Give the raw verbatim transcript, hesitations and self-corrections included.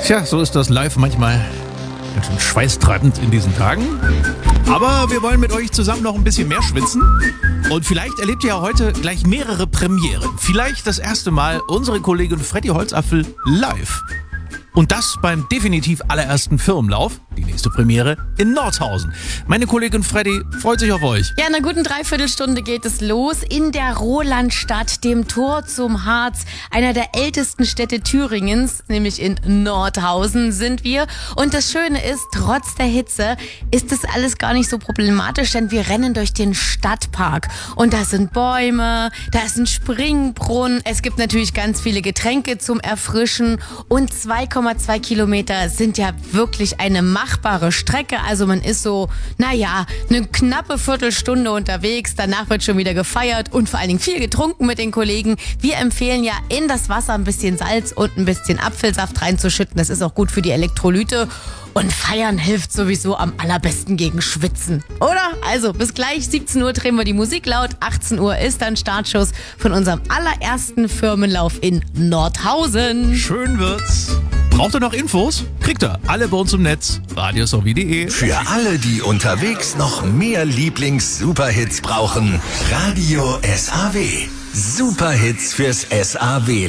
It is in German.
Tja, so ist das live manchmal ganz schön schweißtreibend in diesen Tagen. Aber wir wollen mit euch zusammen noch ein bisschen mehr schwitzen. Und vielleicht erlebt ihr ja heute gleich mehrere Premieren. Vielleicht das erste Mal unsere Kollegin Freddy Holzapfel live. Und das beim definitiv allerersten Firmenlauf, die nächste Premiere in Nordhausen. Meine Kollegin Freddy freut sich auf euch. Ja, in einer guten Dreiviertelstunde geht es los in der Rolandstadt, dem Tor zum Harz, einer der ältesten Städte Thüringens, nämlich in Nordhausen sind wir. Und das Schöne ist, trotz der Hitze ist das alles gar nicht so problematisch, denn wir rennen durch den Stadtpark. Und da sind Bäume, da ist ein Springbrunnen, es gibt natürlich ganz viele Getränke zum Erfrischen und zwei Komma zwei Kilometer sind ja wirklich eine machbare Strecke. Also man ist so, naja, eine knappe Viertelstunde unterwegs. Danach wird schon wieder gefeiert und vor allen Dingen viel getrunken mit den Kollegen. Wir empfehlen ja, in das Wasser ein bisschen Salz und ein bisschen Apfelsaft reinzuschütten. Das ist auch gut für die Elektrolyte. Und feiern hilft sowieso am allerbesten gegen Schwitzen, oder? Also bis gleich, siebzehn Uhr drehen wir die Musik laut. achtzehn Uhr ist dann Startschuss von unserem allerersten Firmenlauf in Nordhausen. Schön wird's. Braucht ihr noch Infos? Kriegt ihr alle bei uns im Netz. radiosw punkt de. Für alle, die unterwegs noch mehr Lieblings-Superhits brauchen, Radio S A W. Superhits fürs S A W.